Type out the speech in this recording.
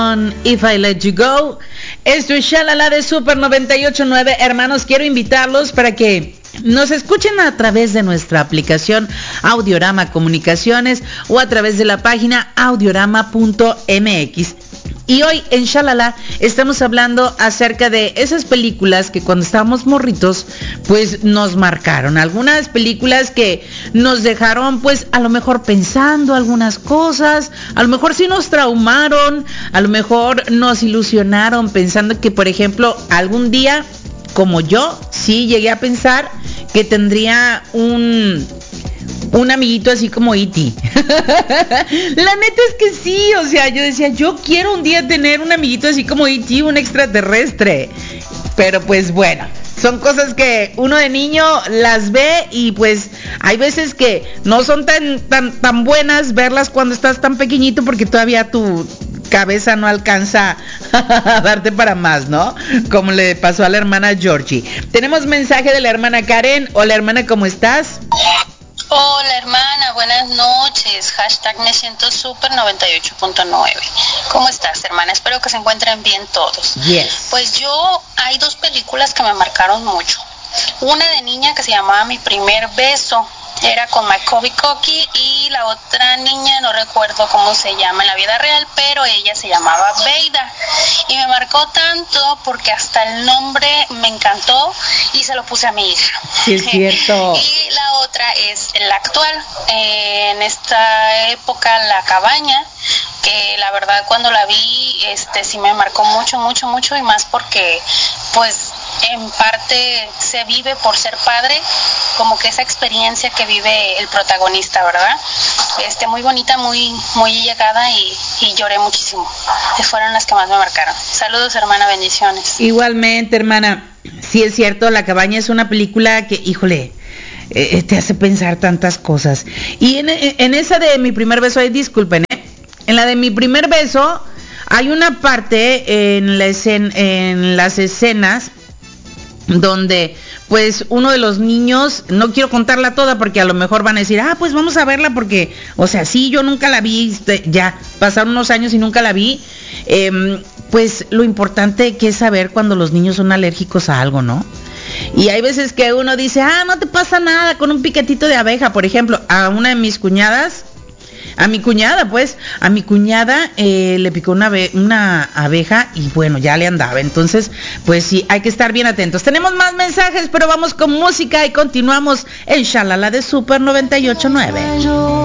If I Let You Go. Esto es Shalala de Super 98.9. Hermanos, quiero invitarlos para que nos escuchen a través de nuestra aplicación Audiorama Comunicaciones o a través de la página audiorama.mx. Y hoy en Shalala estamos hablando acerca de esas películas que cuando estábamos morritos pues nos marcaron. Algunas películas que nos dejaron pues a lo mejor pensando algunas cosas, a lo mejor sí nos traumaron, a lo mejor nos ilusionaron pensando que por ejemplo algún día como yo sí llegué a pensar que tendría un amiguito así como E.T. La neta es que sí, o sea, yo decía, yo quiero un día tener un amiguito así como E.T., un extraterrestre. Pero pues bueno, son cosas que uno de niño las ve y pues hay veces que no son tan buenas verlas cuando estás tan pequeñito porque todavía tu cabeza no alcanza a darte para más, ¿no? Como le pasó a la hermana Georgie. Tenemos mensaje de la hermana Karen. Hola hermana, ¿cómo estás? Hola hermana, buenas noches. Hashtag me siento super 98.9. ¿Cómo estás, hermana? Espero que se encuentren bien todos. Yes. Pues hay dos películas que me marcaron mucho. Una de niña que se llamaba Mi Primer Beso. Era con Macaulay Culkin y la otra niña, no recuerdo cómo se llama en la vida real, pero ella se llamaba Beida. Y me marcó tanto porque hasta el nombre me encantó y se lo puse a mi hija. Sí, es cierto. Y la otra es la actual, en esta época, La Cabaña, que la verdad cuando la vi, sí me marcó mucho, mucho, mucho, y más porque, pues, en parte se vive por ser padre, como que esa experiencia que vive el protagonista, ¿verdad? Muy bonita, muy, muy llegada y lloré muchísimo. Fueron las que más me marcaron. Saludos, hermana, bendiciones. Igualmente, hermana. Sí, es cierto, La Cabaña es una película que, híjole, te hace pensar tantas cosas. Y en esa de Mi Primer Beso, disculpen, en la de Mi Primer Beso hay una parte en las escenas donde pues uno de los niños, no quiero contarla toda porque a lo mejor van a decir, pues vamos a verla porque, o sea, sí, yo nunca la vi, ya pasaron unos años y nunca la vi, pues lo importante que es saber cuando los niños son alérgicos a algo, ¿no? Y hay veces que uno dice, no te pasa nada con un piquetito de abeja, por ejemplo, a una de mis cuñadas, a mi cuñada le picó una abeja y bueno, ya le andaba. Entonces, pues sí, hay que estar bien atentos. Tenemos más mensajes, pero vamos con música y continuamos en Shalala de Super 98.9.